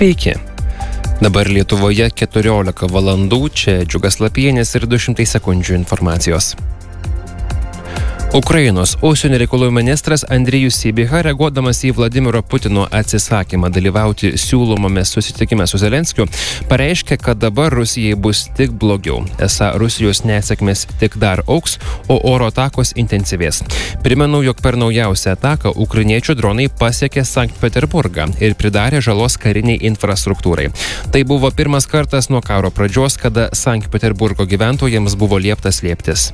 Sveiki. Dabar Lietuvoje 14 valandų, čia Džiugas Lapienis ir 200 sekundžių informacijos. Ukrainos užsienio reikalų ministras Andrejus Sybiha, reaguodamas į Vladimiro Putino atsisakymą dalyvauti siūlomame susitikime su Zelenskiu, pareiškė, kad dabar Rusijai bus tik blogiau. Esą Rusijos nesėkmės tik dar augs, o oro atakos intensyvės. Primenu, jog per naujausią ataką ukrainiečių dronai pasiekė Sankt Peterburgą ir pridarė žalos kariniai infrastruktūrai. Tai buvo pirmas kartas nuo karo pradžios, kada Sankt Peterburgo gyventojams buvo liepta slėptis.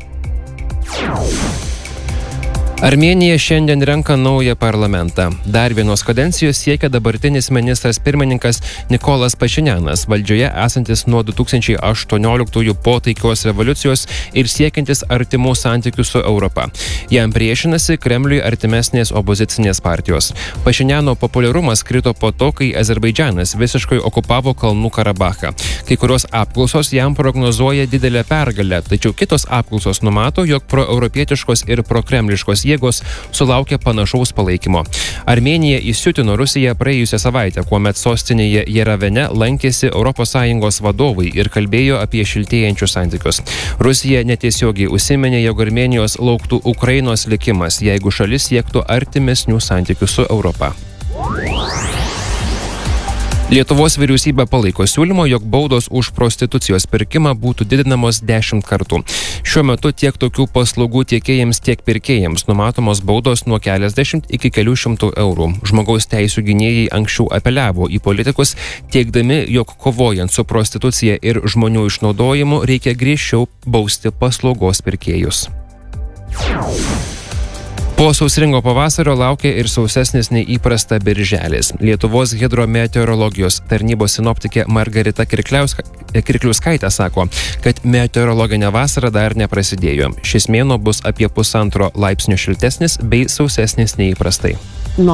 Armėnija šiandien renka naują parlamentą. Dar vienos kadencijos siekia dabartinis ministras pirmininkas Nikolas Pašinjanas, valdžioje esantis nuo 2018 po taikios revoliucijos ir siekiantis artimų santykių su Europa. Jam priešinasi Kremliui artimesnės opozicinės partijos. Pašinjano populiarumas krito po to, kai Azerbaidžanas visiškai okupavo Kalnų Karabachą. Kai kurios apklausos jam prognozuoja didelę pergalę, tačiau kitos apklausos numato, jog proeuropietiškos ir prokremliškos jėgos sulaukia panašaus palaikymo. Armėnija įsiutino Rusiją praėjusią savaitę, kuomet sostinėje Jerevane lankėsi ES vadovai ir kalbėjo apie šiltėjančius santykius. Rusija netiesiogiai užsiminė, jog Armėnijos lauktų Ukrainos likimas, jeigu šalis siektų artimesnių santykių su Europa. Lietuvos vyriausybė palaiko siūlymo, jog baudos už prostitucijos pirkimą būtų didinamos 10 kartų. Šiuo metu tiek tokių paslaugų tiekėjams, tiek pirkėjams numatomos baudos nuo keliasdešimt iki kelių šimtų eurų. Žmogaus teisių gynėjai anksčiau apeliavo į politikus, teigdami, jog kovojant su prostitucija ir žmonių išnaudojimu reikia griežčiau bausti paslaugos pirkėjus. Po sausringo pavasario laukia ir sausesnis nei įprasta birželis. Lietuvos hidrometeorologijos tarnybos sinoptikė Margarita Kirkliauskaitė sako, kad meteorologinė vasara dar neprasidėjo. Šis mėnuo bus apie 1,5 laipsnio šiltesnis bei sausesnis nei įprastai. Nuo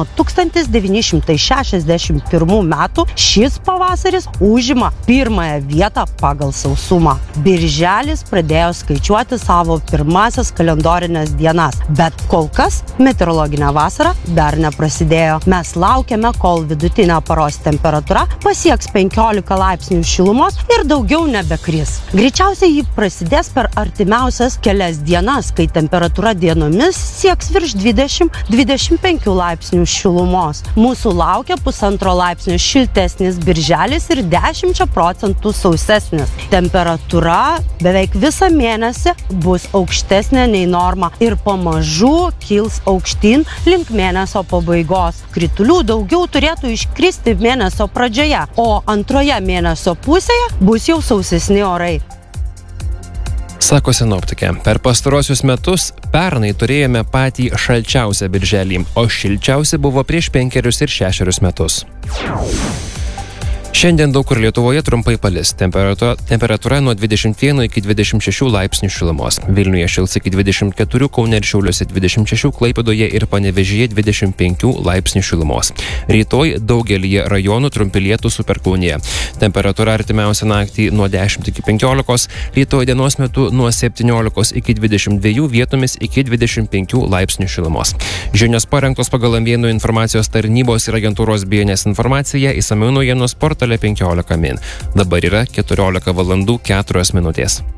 1961 metų šis pavasaris užima pirmąją vietą pagal sausumą. Birželis pradėjo skaičiuoti savo pirmasias kalendorinės dienas, bet kol kas meteorologinė vasara dar neprasidėjo. Mes laukiame, kol vidutinė paros temperatūra pasieks 15 laipsnių šilumos ir daugiau nebekris. Greičiausiai ji prasidės per artimiausias kelias dienas, kai temperatūra dienomis sieks virš 20-25 laipsnių šilumos. Mūsų laukia 1,5 laipsnio šiltesnis birželis ir 10% sausesnis. Temperatūra beveik visą mėnesį bus aukštesnė nei norma ir pamažu kils aukštyn link mėnesio pabaigos. Kritulių daugiau turėtų iškristi mėnesio pradžioje, o antroje mėnesio pusėje bus jau sausesni orai. Sako sinoptikė. Per pastarosius metus pernai turėjome patį šalčiausią birželį, o šilčiausi buvo prieš 5 ir 6 metus. Šiandien daug kur Lietuvoje trumpai palis. Temperatūra nuo 21 iki 26 laipsnių šilumos. Vilniuje šils iki 24, Kaune ir Šiauliuose 26, Klaipėdoje ir Panevėžyje 25 laipsnių šilumos. Rytoj daugelyje rajonų trumpi lietūs su perkūnija. Temperatūra artimiausią naktį nuo 10 iki 15, rytoj dienos metu nuo 17 iki 22, vietomis iki 25 laipsnių šilumos. Žinios parengtos pagal Amvienų informacijos tarnybos ir agentūros BNS informaciją, išsamiau naujienos portale 15 min. Dabar yra 14 valandų 4 minutės.